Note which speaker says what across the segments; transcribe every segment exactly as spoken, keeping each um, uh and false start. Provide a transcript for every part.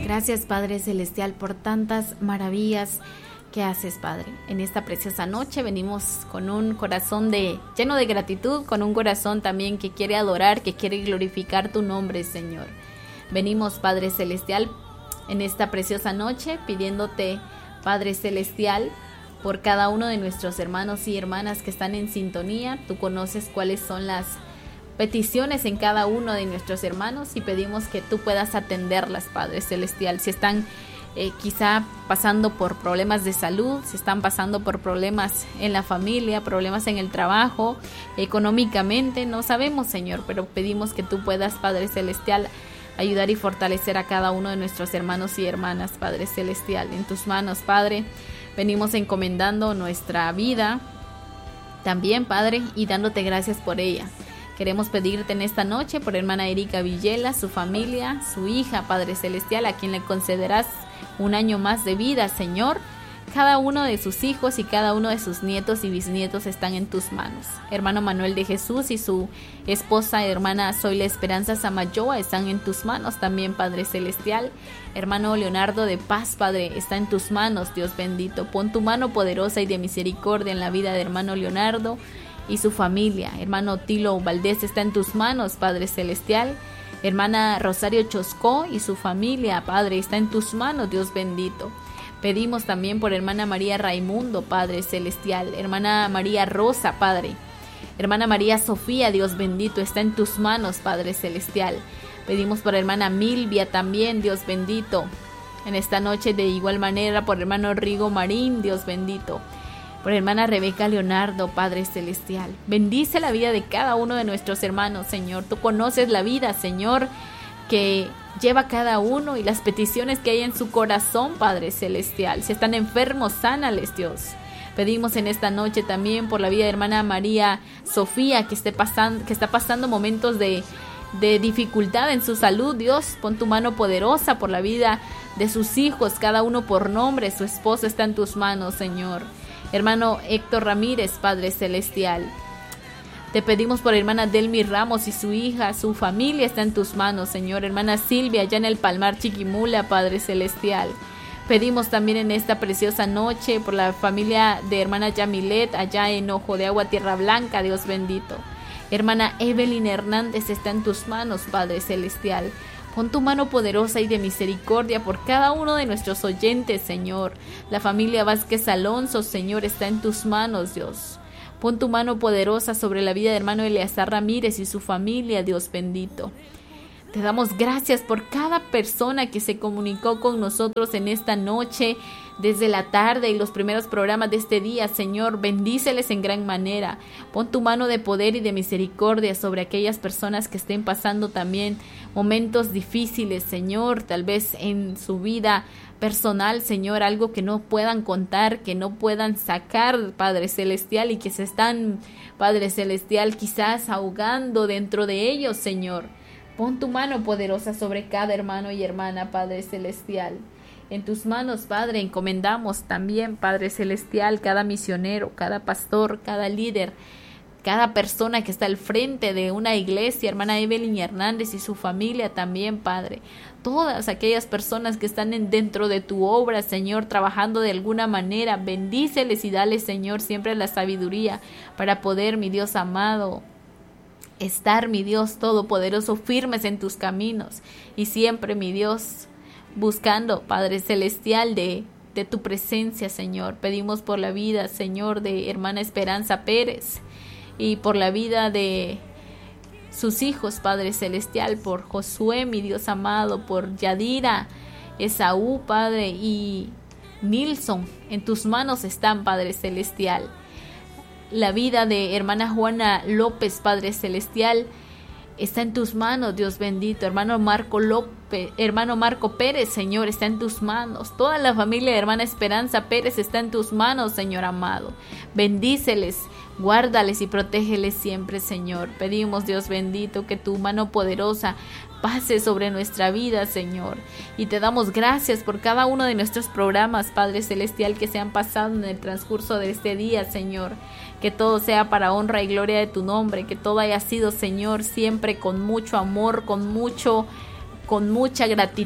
Speaker 1: Gracias, Padre Celestial, por tantas maravillas que haces, Padre. En esta preciosa noche venimos con un corazón de lleno de gratitud, con un corazón también que quiere adorar, que quiere glorificar tu nombre, Señor. Venimos, Padre Celestial, en esta preciosa noche pidiéndote, Padre Celestial, por cada uno de nuestros hermanos y hermanas que están en sintonía. Tú conoces cuáles son las peticiones en cada uno de nuestros hermanos y pedimos que tú puedas atenderlas, Padre Celestial. Si están eh, quizá pasando por problemas de salud, si están pasando por problemas en la familia, problemas en el trabajo, económicamente, no sabemos, Señor, pero pedimos que tú puedas, Padre Celestial, ayudar y fortalecer a cada uno de nuestros hermanos y hermanas, Padre Celestial. En tus manos, Padre, venimos encomendando nuestra vida también, Padre, y dándote gracias por ella. Queremos pedirte en esta noche por hermana Erika Villela, su familia, su hija, Padre Celestial, a quien le concederás un año más de vida, Señor. Cada uno de sus hijos y cada uno de sus nietos y bisnietos están en tus manos. Hermano Manuel de Jesús y su esposa, hermana Zoila Esperanza Samayoa, están en tus manos también, Padre Celestial. Hermano Leonardo de Paz, Padre, está en tus manos, Dios bendito. Pon tu mano poderosa y de misericordia en la vida de hermano Leonardo y su familia. Hermano Tilo Valdés está en tus manos, Padre Celestial. Hermana Rosario Choscó y su familia, Padre, está en tus manos, Dios bendito. Pedimos también por hermana María Raimundo, Padre Celestial. Hermana María Rosa, Padre. Hermana María Sofía, Dios bendito, está en tus manos, Padre Celestial. Pedimos por hermana Milvia también, Dios bendito. En esta noche de igual manera por hermano Rigo Marín, Dios bendito. Por hermana Rebeca Leonardo, Padre Celestial. Bendice la vida de cada uno de nuestros hermanos, Señor. Tú conoces la vida, Señor, que lleva cada uno y las peticiones que hay en su corazón, Padre Celestial. Si están enfermos, sánales, Dios. Pedimos en esta noche también por la vida de hermana María Sofía, que, esté pasando, que está pasando momentos de, de dificultad en su salud. Dios, pon tu mano poderosa por la vida de sus hijos, cada uno por nombre. Su esposo está en tus manos, Señor. Hermano Héctor Ramírez, Padre Celestial. Te pedimos por hermana Delmi Ramos y su hija, su familia está en tus manos, Señor. Hermana Silvia, allá en el Palmar Chiquimula, Padre Celestial. Pedimos también en esta preciosa noche por la familia de hermana Yamilet, allá en Ojo de Agua, Tierra Blanca, Dios bendito. Hermana Evelyn Hernández está en tus manos, Padre Celestial. Pon tu mano poderosa y de misericordia por cada uno de nuestros oyentes, Señor. La familia Vázquez Alonso, Señor, está en tus manos, Dios. Pon tu mano poderosa sobre la vida de hermano Eleazar Ramírez y su familia, Dios bendito. Te damos gracias por cada persona que se comunicó con nosotros en esta noche, desde la tarde y los primeros programas de este día, Señor. Bendíceles en gran manera. Pon tu mano de poder y de misericordia sobre aquellas personas que estén pasando también momentos difíciles, Señor, tal vez en su vida personal, Señor, algo que no puedan contar, que no puedan sacar, Padre Celestial, y que se están, Padre Celestial, quizás ahogando dentro de ellos, Señor. Pon tu mano poderosa sobre cada hermano y hermana, Padre Celestial. En tus manos, Padre, encomendamos también, Padre Celestial, cada misionero, cada pastor, cada líder, cada persona que está al frente de una iglesia, hermana Evelyn Hernández y su familia también, Padre. Todas aquellas personas que están en, dentro de tu obra, Señor, trabajando de alguna manera, bendíceles y dale, Señor, siempre la sabiduría para poder, mi Dios amado, estar, mi Dios todopoderoso, firmes en tus caminos y siempre, mi Dios, buscando, Padre Celestial, de, de tu presencia, Señor. Pedimos por la vida, Señor, de hermana Esperanza Pérez y por la vida de sus hijos, Padre Celestial, por Josué, mi Dios amado, por Yadira, Esaú, Padre, y Nilson. En tus manos están, Padre Celestial. La vida de hermana Juana López, Padre Celestial, está en tus manos, Dios bendito. Hermano Marco López, hermano Marco Pérez, Señor, está en tus manos. Toda la familia de hermana Esperanza Pérez está en tus manos, Señor amado. Bendíceles, guárdales y protégeles siempre, Señor. Pedimos, Dios bendito, que tu mano poderosa pase sobre nuestra vida, Señor. Y te damos gracias por cada uno de nuestros programas, Padre Celestial, que se han pasado en el transcurso de este día, Señor. Que todo sea para honra y gloria de tu nombre, que todo haya sido, Señor, siempre con mucho amor, con mucho, con mucha gratitud,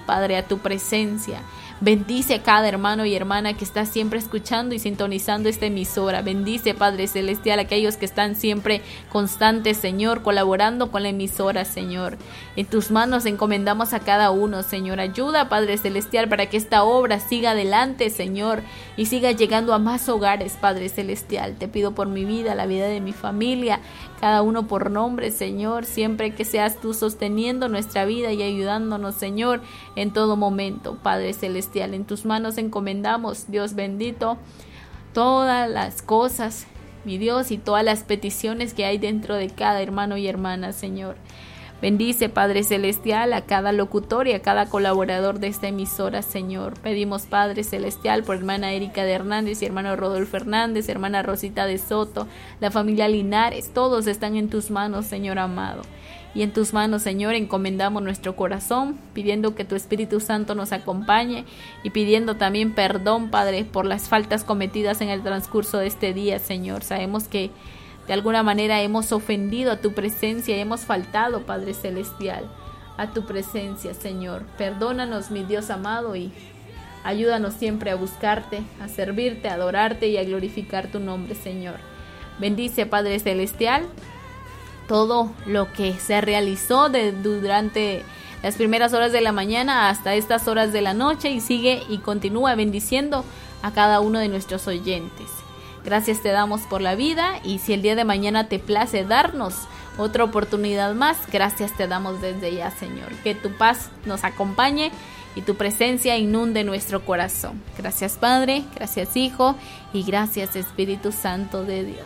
Speaker 1: Padre, a tu presencia. Bendice a cada hermano y hermana que está siempre escuchando y sintonizando esta emisora. Bendice, Padre Celestial, a aquellos que están siempre constantes, Señor, colaborando con la emisora, Señor. En tus manos encomendamos a cada uno, Señor. Ayuda, Padre Celestial, para que esta obra siga adelante, Señor, y siga llegando a más hogares, Padre Celestial. Te pido por mi vida, la vida de mi familia, cada uno por nombre, Señor, siempre que seas tú sosteniendo nuestra vida y ayudándonos, Señor, en todo momento, Padre Celestial. En tus manos encomendamos, Dios bendito, todas las cosas, mi Dios, y todas las peticiones que hay dentro de cada hermano y hermana, Señor. Bendice, Padre Celestial, a cada locutor y a cada colaborador de esta emisora, Señor. Pedimos, Padre Celestial, por hermana Erika de Hernández y hermano Rodolfo Hernández, hermana Rosita de Soto, la familia Linares, todos están en tus manos, Señor amado. Y en tus manos, Señor, encomendamos nuestro corazón, pidiendo que tu Espíritu Santo nos acompañe y pidiendo también perdón, Padre, por las faltas cometidas en el transcurso de este día, Señor. Sabemos que de alguna manera hemos ofendido a tu presencia y hemos faltado, Padre Celestial, a tu presencia, Señor. Perdónanos, mi Dios amado, y ayúdanos siempre a buscarte, a servirte, a adorarte y a glorificar tu nombre, Señor. Bendice, Padre Celestial, todo lo que se realizó de, durante las primeras horas de la mañana hasta estas horas de la noche, y sigue y continúa bendiciendo a cada uno de nuestros oyentes. Gracias te damos por la vida, y si el día de mañana te place darnos otra oportunidad más, gracias te damos desde ya, Señor. Que tu paz nos acompañe y tu presencia inunde nuestro corazón. Gracias, Padre, gracias, Hijo, y gracias, Espíritu Santo de Dios.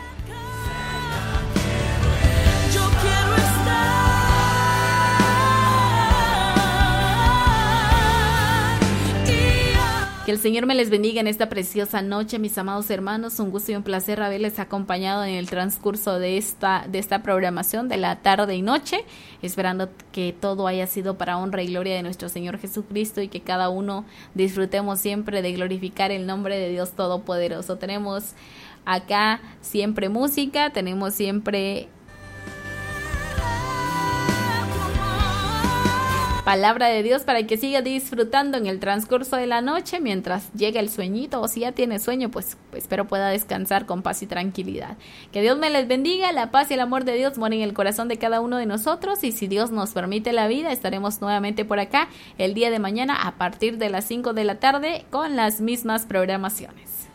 Speaker 1: Que el Señor me les bendiga en esta preciosa noche, mis amados hermanos. Un gusto y un placer haberles acompañado en el transcurso de esta, de esta programación de la tarde y noche, esperando que todo haya sido para honra y gloria de nuestro Señor Jesucristo, y que cada uno disfrutemos siempre de glorificar el nombre de Dios Todopoderoso. Tenemos acá siempre música, tenemos siempre palabra de Dios para que siga disfrutando en el transcurso de la noche mientras llega el sueñito, o si ya tiene sueño, pues, pues espero pueda descansar con paz y tranquilidad. Que Dios me les bendiga, la paz y el amor de Dios moren en el corazón de cada uno de nosotros, y si Dios nos permite la vida, estaremos nuevamente por acá el día de mañana a partir de las cinco de la tarde con las mismas programaciones.